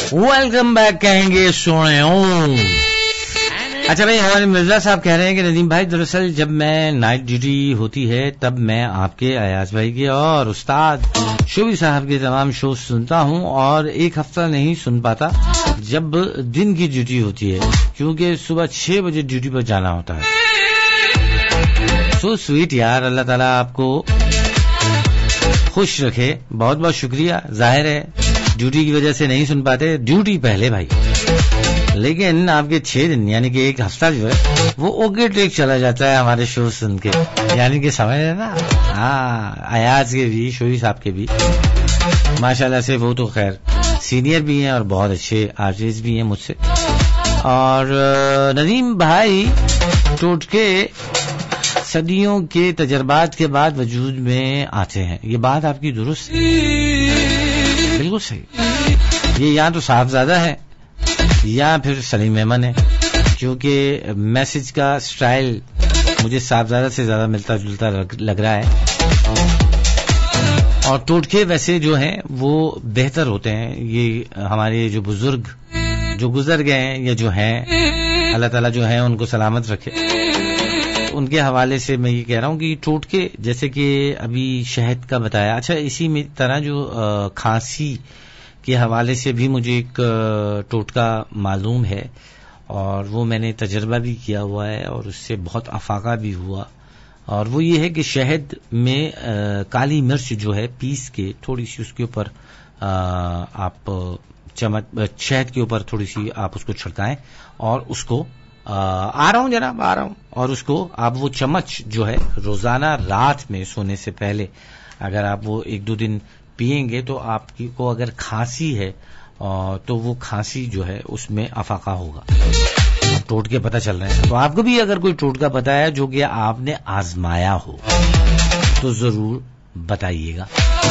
Welcome back कहेंगे सोने। अच्छा भाई, हमारे मिर्जा साहब कह रहे हैं कि नदीम भाई, दरअसल जब मैं नाइट ड्यूटी होती है तब मैं आपके अयाज भाई के और उस्ताद शोभी साहब के तमाम शो सुनता हूं, और एक हफ्ता नहीं सुन पाता जब दिन की ड्यूटी होती है, क्योंकि सुबह 6 बजे ड्यूटी पर जाना होता है। सो स्वीट यार, अल्लाह ताला आपको खुश रखे। बहुत बहुत शुक्रिया। जाहिर है ड्यूटी की वजह से नहीं सुन पाते, ड्यूटी पहले भाई, लेकिन आपके 6 दिन यानी कि एक हफ्ता जो है वो ओके टेक चला जाता है हमारे शो सुन के, यानी कि समझ है ना। हाँ, अयाज के भी, शोई साहब के भी माशाल्लाह से, वो तो खैर सीनियर भी हैं और बहुत अच्छे आर्टिस्ट भी हैं मुझसे। और नदीम भाई, टोटके सदियों के तजर्बात के बाद वजूद में आते हैं, ये बात आपकी दुरुस्त है, बिल्कुल सही। ये या तो साहबजादा है या फिर सलीम अहमद है, क्योंकि मैसेज का स्टाइल मुझे साहबजादा से ज्यादा मिलता जुलता लग रहा है। और टोटके वैसे जो हैं वो बेहतर होते हैं। ये हमारे जो बुजुर्ग जो गुजर गए हैं या जो हैं, अल्लाह ताला जो है उनको सलामत रखे, उनके हवाले से मैं ये कह रहा हूँ कि टोटके जैसे कि अभी शहद का बताया। अच्छा, इसी में तरह जो खांसी के हवाले से भी मुझे एक टोटका मालूम है, और वो मैंने तजर्बा भी किया हुआ है और उससे बहुत अफाका भी हुआ। और वो ये है कि शहद में काली मिर्च जो है पीस के थोड़ी सी उसके ऊपर आप चम्मच शहद के ऊपर थोड़ी सी आप उसको छिड़काएं, और उसको आ रहा हूं जनाब, आ रहा हूं, और उसको आप वो चम्मच जो है रोजाना रात में सोने से पहले अगर आप वो 1-2 दिन पिएंगे तो आपकी को अगर खांसी है तो वो खांसी जो है उसमें अफाका होगा। टोटके पता चल रहे हैं, तो आपको भी अगर कोई टोटका पता है जो कि आपने आजमाया हो तो जरूर बताइएगा।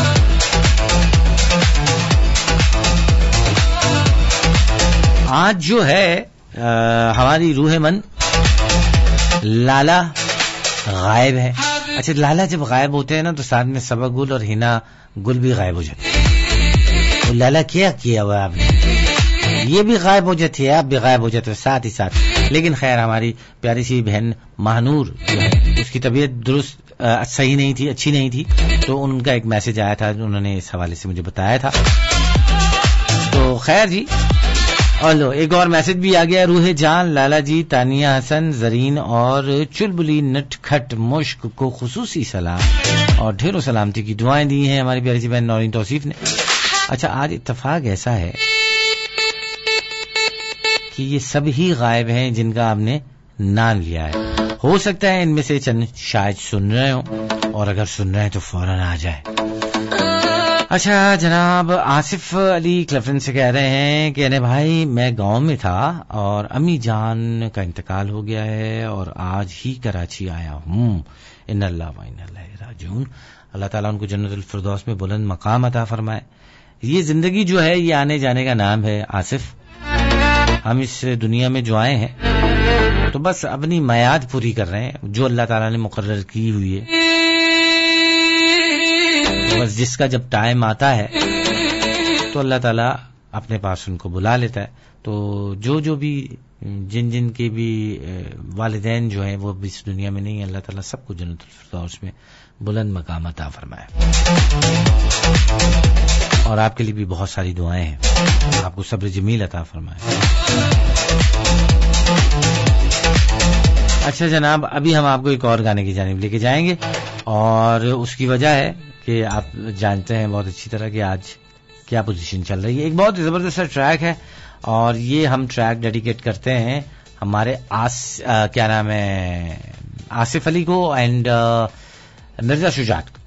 आज जो है हमारी रूह मन लाला गायब है। अच्छा, लाला जब गायब होते हैं ना तो साथ में सबा गुल और हिना गुल भी गायब हो जाते हैं। तो लाला क्या किया हुआ आपने, ये भी गायब हो जाती है, आप भी गायब हो जाते हो साथ ही साथ। लेकिन खैर, हमारी प्यारी सी बहन महानूर जो है उसकी तबीयत दुरुस्त सही नहीं थी, अच्छी नहीं थी, तो उनका एक मैसेज आया था, उन्होंने इस हवाले से मुझे बताया था। तो खैर जी, और लो एक और मैसेज भी आ गया। रूहे जान लाला जी, तानिया हसन, जरीन और चुलबुली नटखट मुश्क को खुसूसी सलाम और ढेरों सलामती की दुआएं दी हैं हमारी प्यारी सी बहन नौरीन तौसीफ ने। अच्छा, आज इत्तेफाक ऐसा है कि ये सब ही गायब हैं जिनका आपने नाम लिया है। हो सकता है इनमें से चंद शायद सुन रहे हो, और अगर सुन रहे हैं तो फौरन आ जाए। अच्छा जनाब, आसिफ अली क्लिफ्टन से कह रहे हैं कि अरे भाई, मैं गांव में था और अम्मी जान का इंतकाल हो गया है और आज ही कराची आया हूँ। इन्नल्लाह व इन्ना इलैहि राजिऊन। अल्लाह ताला उनको जन्नतुल फिरदौस में बुलंद मकाम अता फरमाए। ये जिंदगी जो है ये आने जाने का नाम है आसिफ। हम इस दुनिया में जो आए हैं तो बस अपनी मयाद पूरी कर रहे हैं जो अल्लाह ताला ने मुकर्रर की हुई है। बस जिसका जब टाइम आता है तो अल्लाह ताला अपने पास उनको बुला लेता है। तो जो भी जिन के भी वालिदैन जो हैं वो भी इस दुनिया में नहीं है, अल्लाह ताला सबको जन्नतुल फिरदौस में बुलंद मकाम अता फरमाए। और आपके लिए भी बहुत सारी दुआएं हैं, आपको सब्र जमील अता फरमाए। अच्छा जनाब, अभी हम आपको एक और गाने की जानिब लेके जाएंगे, और उसकी वजह है कि आप जानते हैं बहुत अच्छी तरह कि आज क्या पोजीशन चल रही है। एक बहुत जबरदस्त ट्रैक है, और ये हम ट्रैक डेडिकेट करते हैं हमारे क्या नाम है, आसिफ अली को एंड मिर्जा शुजात को।